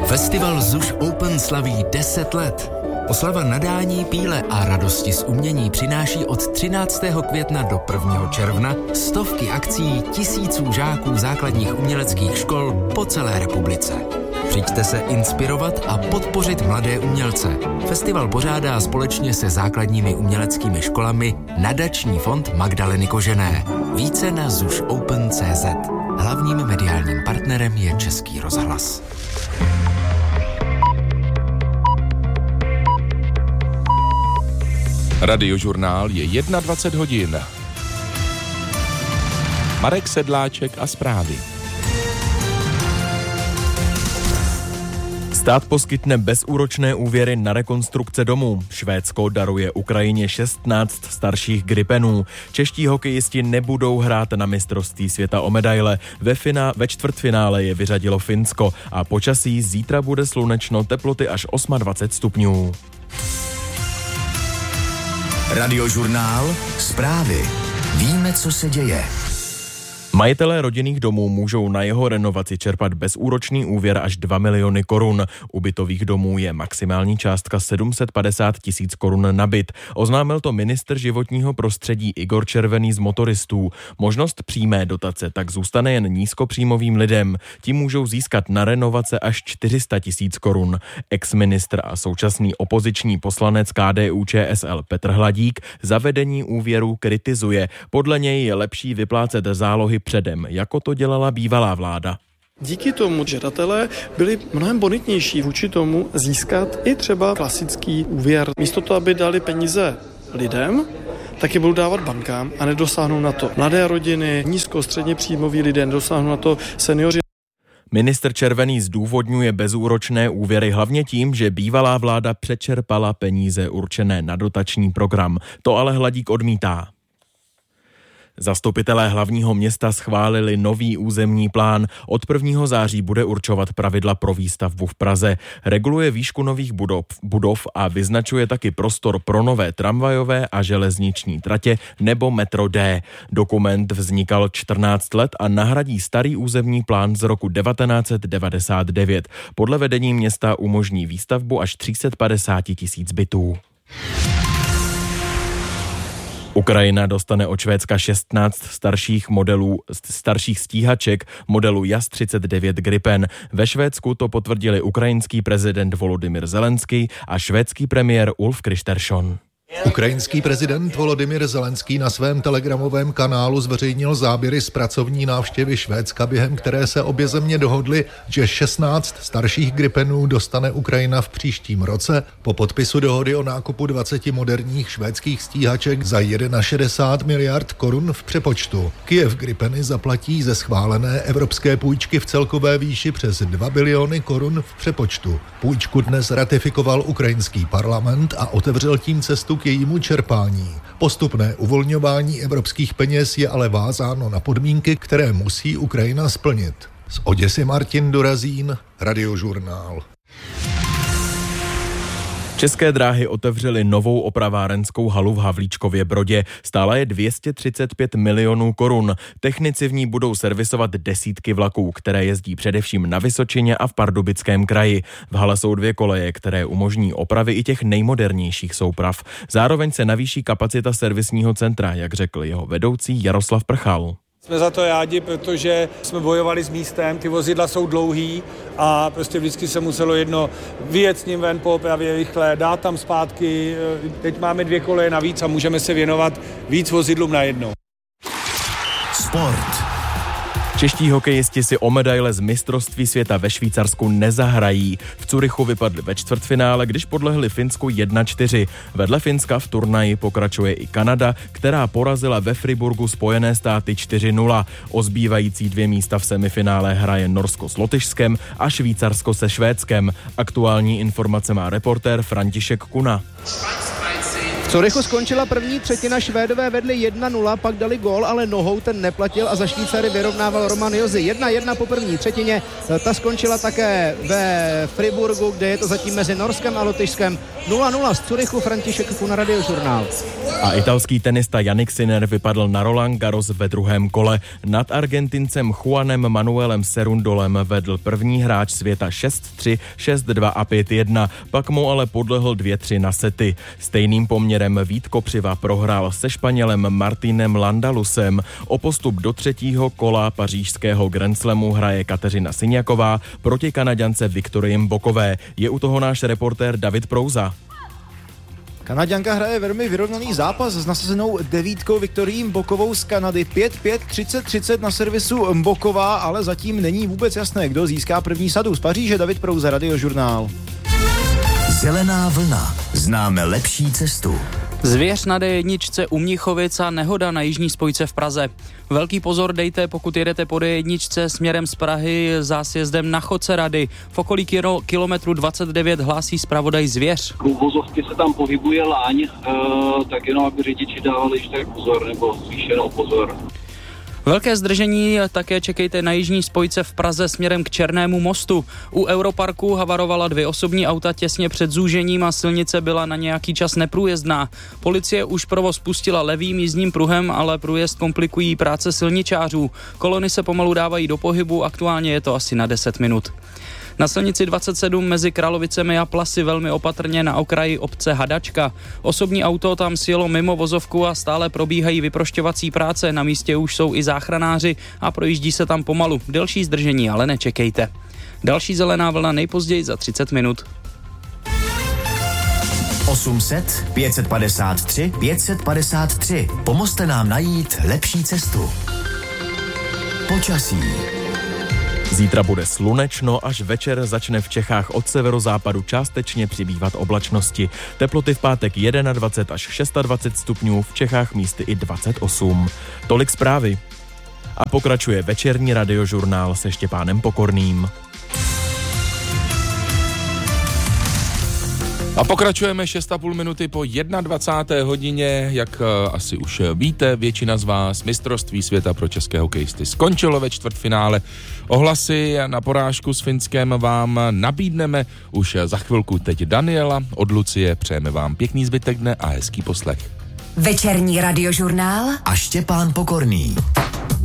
Festival ZUŠ Open slaví 10 let. Oslava nadání, píle a radosti z umění přináší od 13. května do 1. června stovky akcí tisíců žáků základních uměleckých škol po celé republice. Přijďte se inspirovat a podpořit mladé umělce. Festival pořádá společně se základními uměleckými školami Nadační fond Magdaleny Kožené. Více na zušopen.cz. Hlavním mediálním partnerem je Český rozhlas. Radiožurnál je 21 hodin. Marek Sedláček a zprávy. Stát poskytne bezúročné úvěry na rekonstrukce domů. Švédsko daruje Ukrajině 16 starších Gripenů. Čeští hokejisti nebudou hrát na mistrovství světa o medaile. Ve čtvrtfinále je vyřadilo Finsko a počasí zítra bude slunečno, teploty až 28 stupňů. Radiožurnál, zprávy. Víme, co se děje. Majitelé rodinných domů můžou na jeho renovaci čerpat bezúročný úvěr až 2 miliony korun. U bytových domů je maximální částka 750 000 korun na byt. Oznámil to ministr životního prostředí Igor Červený z Motoristů. Možnost přímé dotace tak zůstane jen nízkopříjmovým lidem. Ti můžou získat na renovace až 400 000 korun. Ex-ministr a současný opoziční poslanec KDU-ČSL Petr Hladík zavedení úvěru kritizuje. Podle něj je lepší vyplácet zálohy předem, jako to dělala bývalá vláda. Díky tomu žadatelé byli mnohem bonitnější vůči tomu získat i třeba klasický úvěr. Místo toho, aby dali peníze lidem, tak je budou dávat bankám a nedosáhnou na to mladé rodiny, středně příjmoví lidé, nedosáhnou na to seniori. Ministr Červený zdůvodňuje bezúročné úvěry hlavně tím, že bývalá vláda přečerpala peníze určené na dotační program. To ale Hladík odmítá. Zastupitelé hlavního města schválili nový územní plán. Od 1. září bude určovat pravidla pro výstavbu v Praze. Reguluje výšku nových budov a vyznačuje taky prostor pro nové tramvajové a železniční tratě nebo metro D. Dokument vznikal 14 let a nahradí starý územní plán z roku 1999. Podle vedení města umožní výstavbu až 350 000 bytů. Ukrajina dostane od Švédska 16 starších stíhaček modelu JAS-39 Gripen. Ve Švédsku to potvrdili ukrajinský prezident Volodymyr Zelenský a švédský premiér Ulf Kristersson. Ukrajinský prezident Volodymyr Zelenský na svém telegramovém kanálu zveřejnil záběry z pracovní návštěvy Švédska, během které se obě země dohodly, že 16 starších Gripenů dostane Ukrajina v příštím roce po podpisu dohody o nákupu 20 moderních švédských stíhaček za 61 miliard korun v přepočtu. Kyjev Gripeny zaplatí ze schválené evropské půjčky v celkové výši přes 2 biliony korun v přepočtu. Půjčku dnes ratifikoval ukrajinský parlament a otevřel tím cestu k jejímu čerpání. Postupné uvolňování evropských peněz je ale vázáno na podmínky, které musí Ukrajina splnit. Z Oděsy Martin Dorazín, Radiožurnál. České dráhy otevřely novou opravárenskou halu v Havlíčkově Brodě. Stála je 235 milionů korun. Technici v ní budou servisovat desítky vlaků, které jezdí především na Vysočině a v Pardubickém kraji. V hale jsou 2 koleje, které umožní opravy i těch nejmodernějších souprav. Zároveň se navýší kapacita servisního centra, jak řekl jeho vedoucí Jaroslav Prchal. Jsme za to rádi, protože jsme bojovali s místem, ty vozidla jsou dlouhý a prostě vždycky se muselo jedno vyjet s ním ven po opravě rychle, dát tam zpátky. Teď máme 2 koleje navíc a můžeme se věnovat víc vozidlům najednou. Sport. Čeští hokejisti si o medaile z mistrovství světa ve Švýcarsku nezahrají. V Curychu vypadli ve čtvrtfinále, když podlehli Finsku 1-4. Vedle Finska v turnaji pokračuje i Kanada, která porazila ve Friburgu Spojené státy 4-0. O zbývající 2 místa v semifinále hraje Norsko s Lotyšskem a Švýcarsko se Švédskem. Aktuální informace má reportér František Kuna. V Curychu skončila první třetina, Švédové vedli 1-0, pak dali gól, ale nohou ten neplatil a za Švýcary vyrovnával Roman Josi. 1-1 po první třetině, ta skončila také ve Friburgu, kde je to zatím mezi Norskem a Lotyšskem. 0-0 z Curychu, František Funa, Radiožurnál. A italský tenista Jannik Sinner vypadl na Roland Garros ve druhém kole. Nad Argentincem Juanem Manuelem Cerundolem vedl první hráč světa 6-3, 6-2 a 5-1, pak mu ale podlehl 2-3 na sety. Stejným poměrem Vít Kopřiva prohrál se Španělem Martinem Landalusem. O postup do třetího kola pařížského Grand Slamu hraje Kateřina Syňaková proti Kanaďance Viktorii Mbokové. Je u toho náš reportér David Prouza. Kanaďanka hraje velmi vyrovnaný zápas s nasazenou devítkou Viktorií Mbokovou z Kanady. 5-5, 30-30 na servisu Mboková, ale zatím není vůbec jasné, kdo získá první sadu. Z Paříže David Prouza, Radiožurnál. Zelená vlna. Známe lepší cestu. Zvěř na D1 u Mnichovic a nehoda na jižní spojce v Praze. Velký pozor dejte, pokud jedete po D1 směrem z Prahy za sjezdem na Chodce Rady. V okolí kilometru 29 hlásí zpravodaj Zvěř. U vozovky se tam pohybuje láň, tak jenom aby řidiči dávali ještě pozor, nebo zvýšenou pozor. Velké zdržení také čekejte na jižní spojce v Praze směrem k Černému mostu. U Europarku havarovala 2 osobní auta těsně před zúžením a silnice byla na nějaký čas neprůjezdná. Policie už provoz pustila levým jízdním pruhem, ale průjezd komplikují práce silničářů. Kolony se pomalu dávají do pohybu, aktuálně je to asi na 10 minut. Na silnici 27 mezi Kralovicemi a Plasy velmi opatrně na okraji obce Hadačka. Osobní auto tam sjelo mimo vozovku a stále probíhají vyprošťovací práce. Na místě už jsou i záchranáři a projíždí se tam pomalu. Delší zdržení ale nečekejte. Další zelená vlna nejpozději za 30 minut. 800 553 553. Pomozte nám najít lepší cestu. Počasí. Zítra bude slunečno, až večer začne v Čechách od severozápadu částečně přibývat oblačnosti. Teploty v pátek 21 až 26 stupňů, v Čechách místy i 28. Tolik zprávy. A pokračuje večerní radiožurnál se Štěpánem Pokorným. A pokračujeme 6,5 minuty po 21. hodině. Jak asi už víte, většina z vás, mistrovství světa pro české hokejisty skončilo ve čtvrtfinále. Ohlasy na porážku s Finskem vám nabídneme už za chvilku. Teď Daniela od Lucie, přejeme vám pěkný zbytek dne a hezký poslech. Večerní radiožurnál a Štěpán Pokorný.